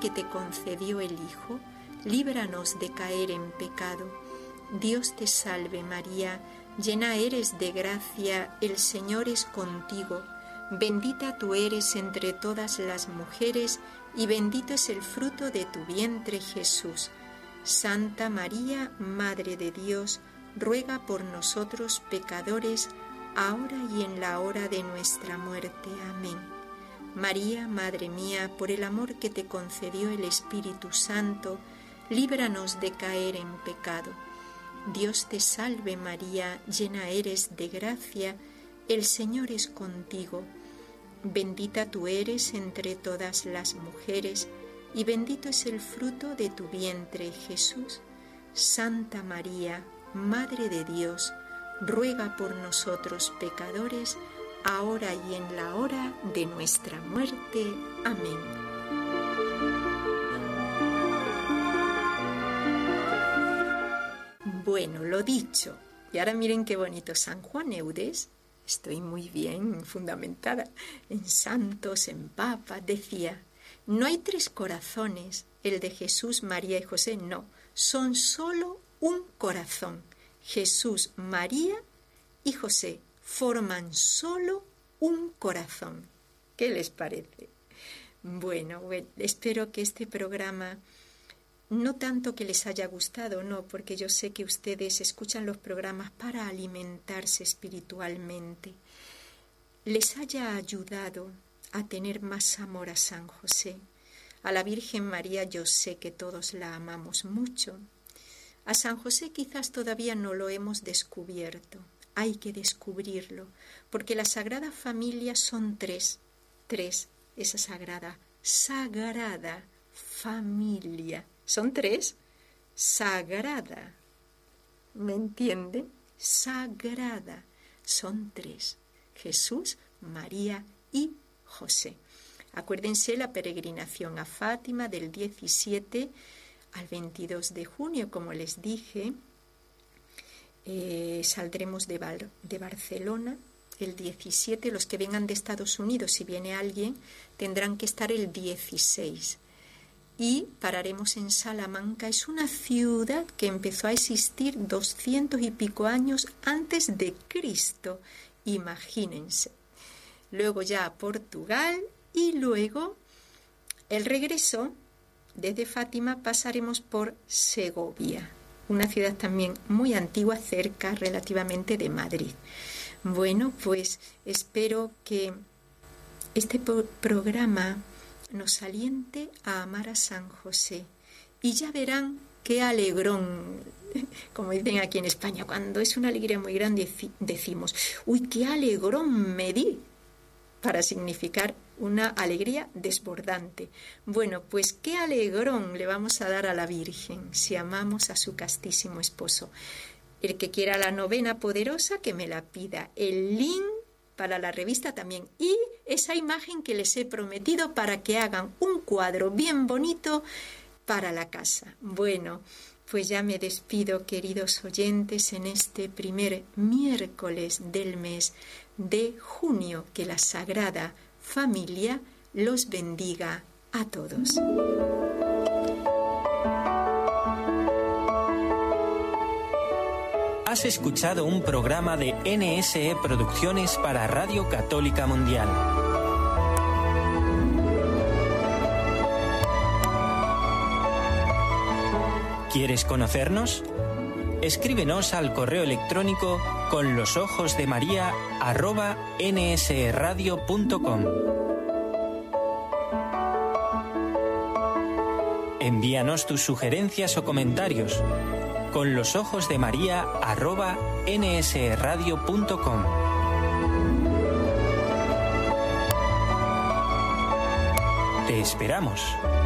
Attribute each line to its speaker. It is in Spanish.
Speaker 1: que te concedió el Hijo, líbranos de caer en pecado. Dios te salve María, llena eres de gracia, el Señor es contigo. Bendita tú eres entre todas las mujeres, y bendito es el fruto de tu vientre, Jesús. Santa María, Madre de Dios, ruega por nosotros pecadores, ahora y en la hora de nuestra muerte. Amén. María, Madre mía, por el amor que te concedió el Espíritu Santo, líbranos de caer en pecado. Dios te salve María, llena eres de gracia, el Señor es contigo. Bendita tú eres entre todas las mujeres, y bendito es el fruto de tu vientre, Jesús. Santa María, Madre de Dios, ruega por nosotros pecadores, ahora y en la hora de nuestra muerte. Amén. Bueno, lo dicho. Y ahora miren qué bonito San Juan Eudes. Estoy muy bien fundamentada en santos, en papas. Decía, no hay tres corazones, el de Jesús, María y José, no. Son solo un corazón. Jesús, María y José forman solo un corazón. ¿Qué les parece? Bueno, espero que este programa, no tanto que les haya gustado, no, porque yo sé que ustedes escuchan los programas para alimentarse espiritualmente, les haya ayudado a tener más amor a San José. A la Virgen María yo sé que todos la amamos mucho. A San José quizás todavía no lo hemos descubierto. Hay que descubrirlo, porque la Sagrada Familia son tres, esa sagrada familia. Son tres, sagrada. ¿Me entienden? Sagrada. Son tres, Jesús, María y José. Acuérdense la peregrinación a Fátima del 17 al 22 de junio, como les dije. Saldremos de Barcelona el 17. Los que vengan de Estados Unidos, si viene alguien, tendrán que estar el 16. Y pararemos en Salamanca. Es una ciudad que empezó a existir 200 y pico años antes de Cristo. Imagínense. Luego ya a Portugal y luego el regreso desde Fátima pasaremos por Segovia, una ciudad también muy antigua, cerca relativamente de Madrid. Bueno, pues espero que este programa nos aliente a amar a San José. Y ya verán qué alegrón, como dicen aquí en España, cuando es una alegría muy grande decimos, uy, qué alegrón me di, para significar una alegría desbordante. Bueno, pues qué alegrón le vamos a dar a la Virgen si amamos a su castísimo esposo. El que quiera la novena poderosa, que me la pida. El link para la revista también. Y esa imagen que les he prometido para que hagan un cuadro bien bonito para la casa. Bueno, pues ya me despido, queridos oyentes, en este primer miércoles del mes de junio. Que la Sagrada Familia los bendiga a todos.
Speaker 2: Has escuchado un programa de NSE Producciones para Radio Católica Mundial. ¿Quieres conocernos? Escríbenos al correo electrónico conlosojosdemaria@nsradio.com. Envíanos tus sugerencias o comentarios conlosojosdemaria@nsradio.com. Te esperamos.